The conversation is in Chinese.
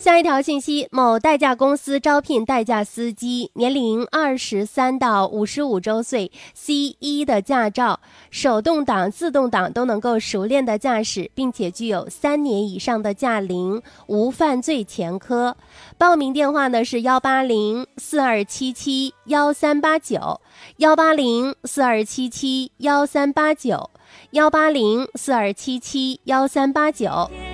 下一条信息，某代驾公司招聘代驾司机，年龄23到55周岁 ，C1 的驾照，手动挡、自动挡都能够熟练的驾驶，并且具有3年以上的驾龄，无犯罪前科。报名电话呢是18042771389，18042771389，18042771389。